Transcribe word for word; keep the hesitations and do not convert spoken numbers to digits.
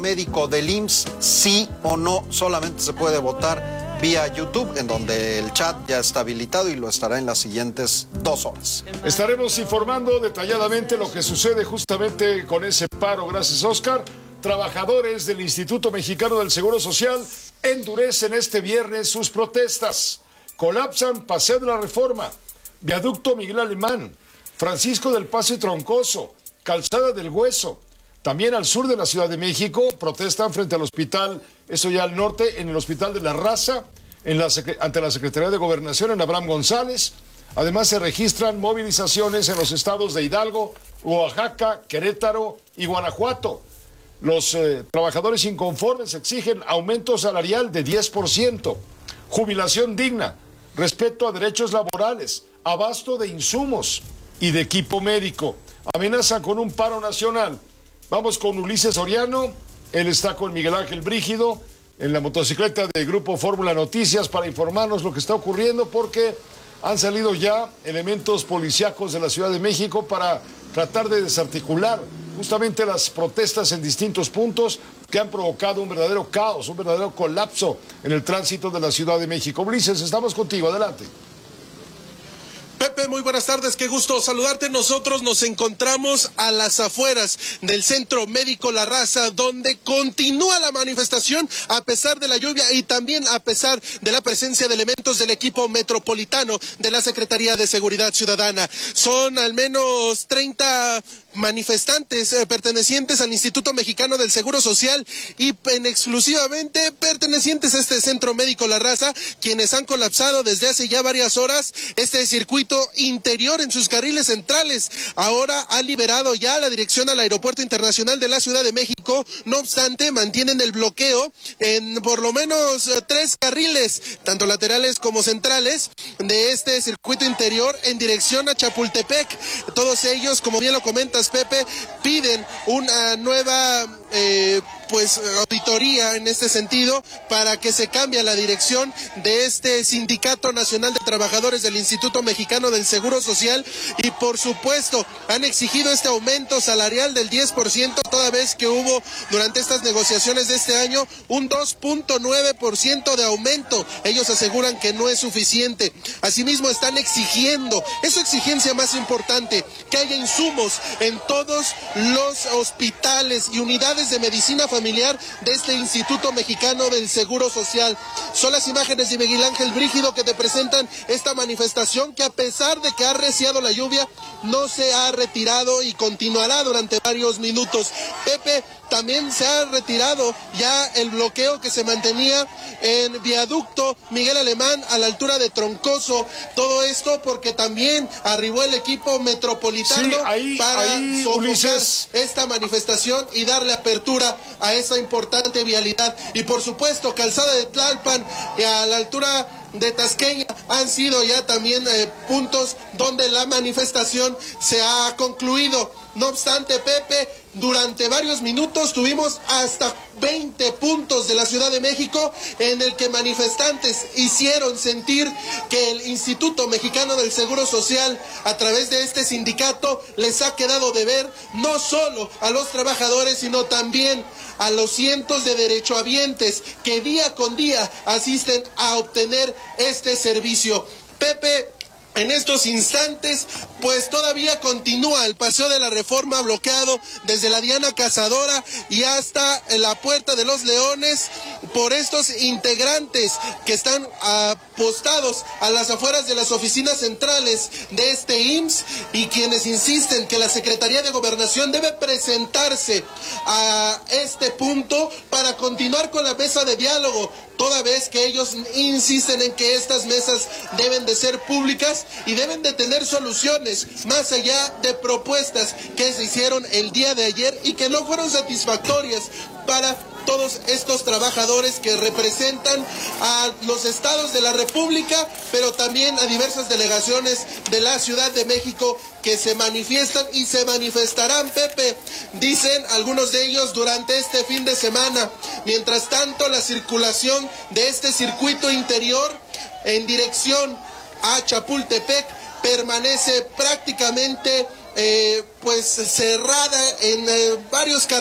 médico del I M S S, sí o no, solamente se puede votar vía YouTube, en donde el chat ya está habilitado y lo estará en las siguientes dos horas. Estaremos informando detalladamente lo que sucede justamente con ese paro. Gracias, Oscar. Trabajadores del Instituto Mexicano del Seguro Social endurecen este viernes sus protestas. Colapsan Paseo de la Reforma, Viaducto Miguel Alemán, Francisco del Paso y Troncoso, Calzada del Hueso. También al sur de la Ciudad de México protestan frente al hospital, eso ya al norte, en el Hospital de la Raza, en la, ante la Secretaría de Gobernación en Abraham González. Además se registran movilizaciones en los estados de Hidalgo, Oaxaca, Querétaro y Guanajuato. Los eh, trabajadores inconformes exigen aumento salarial de diez por ciento, jubilación digna, respeto a derechos laborales, abasto de insumos y de equipo médico. Amenazan con un paro nacional. Vamos con Ulises Soriano, él está con Miguel Ángel Brígido en la motocicleta del Grupo Fórmula Noticias para informarnos lo que está ocurriendo, porque han salido ya elementos policíacos de la Ciudad de México para tratar de desarticular justamente las protestas en distintos puntos que han provocado un verdadero caos, un verdadero colapso en el tránsito de la Ciudad de México. Ulises, estamos contigo, adelante. Pepe, muy buenas tardes, qué gusto saludarte. Nosotros nos encontramos a las afueras del Centro Médico La Raza, donde continúa la manifestación a pesar de la lluvia y también a pesar de la presencia de elementos del equipo metropolitano de la Secretaría de Seguridad Ciudadana. Son al menos treinta manifestantes eh, pertenecientes al Instituto Mexicano del Seguro Social y en exclusivamente pertenecientes a este Centro Médico La Raza, quienes han colapsado desde hace ya varias horas este circuito interior en sus carriles centrales. Ahora ha liberado ya la dirección al Aeropuerto Internacional de la Ciudad de México. No obstante, mantienen el bloqueo en por lo menos eh, tres carriles, tanto laterales como centrales, de este circuito interior en dirección a Chapultepec. Todos ellos, como bien lo comentas, Pepe, piden una nueva eh, pues auditoría en este sentido para que se cambie la dirección de este Sindicato Nacional de Trabajadores del Instituto Mexicano del Seguro Social y por supuesto han exigido este aumento salarial del diez por ciento, toda vez que hubo durante estas negociaciones de este año un dos punto nueve por ciento de aumento. Ellos aseguran que no es suficiente. Asimismo están exigiendo, es su exigencia más importante, que haya insumos en todos los hospitales y unidades de medicina familiar de este Instituto Mexicano del Seguro Social. Son las imágenes de Miguel Ángel Brígido que te presentan esta manifestación que, a pesar de que ha arreciado la lluvia, no se ha retirado y continuará durante varios minutos. Pepe, también se ha retirado ya el bloqueo que se mantenía en Viaducto Miguel Alemán a la altura de Troncoso. Todo esto porque también arribó el equipo metropolitano sí, ahí, para ahí, sofocar Ulises. esta manifestación y darle apertura a esa importante vialidad. Y por supuesto, Calzada de Tlalpan y a la altura de Tasqueña han sido ya también eh, puntos donde la manifestación se ha concluido. No obstante, Pepe, durante varios minutos tuvimos hasta veinte puntos de la Ciudad de México en el que manifestantes hicieron sentir que el Instituto Mexicano del Seguro Social, a través de este sindicato, les ha quedado de ver no solo a los trabajadores, sino también a los cientos de derechohabientes que día con día asisten a obtener este servicio. Pepe, en estos instantes, pues todavía continúa el Paseo de la Reforma bloqueado desde la Diana Cazadora y hasta la Puerta de los Leones por estos integrantes que están apostados a las afueras de las oficinas centrales de este I M S S y quienes insisten que la Secretaría de Gobernación debe presentarse a este punto para continuar con la mesa de diálogo, toda vez que ellos insisten en que estas mesas deben de ser públicas y deben de tener soluciones más allá de propuestas que se hicieron el día de ayer y que no fueron satisfactorias para todos estos trabajadores que representan a los estados de la República, pero también a diversas delegaciones de la Ciudad de México que se manifiestan y se manifestarán, Pepe, dicen algunos de ellos, durante este fin de semana. Mientras tanto, la circulación de este circuito interior en dirección a Chapultepec permanece prácticamente eh, pues cerrada en eh, varios carriles.